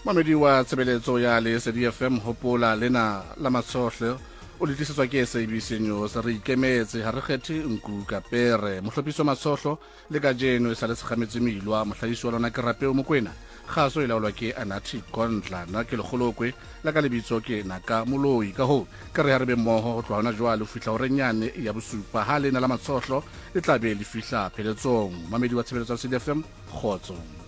Mamedi wa tshebeletso ya Lesedi FM hopola lena la matshohle o le tlisetswa ke SABC News re ikemetse ha re kgethe nku ka pere mohlophiso matshohlo le ka jeno sa le segametse milwa mohlahisi wa lona ke Rapeo Mokoena kgaso e laolwa ke Anathi Gondla na ke legolokwe la ka lebitso ke Naka Moloi ka ho ka re ha re be mmoho ho tloha hona jwale o fihla hore nyane ya bosupa ha lena la matshohlo le tla be le fihla pheletsong. Mamedi wa tshebeletso ya Lesedi FM khotso.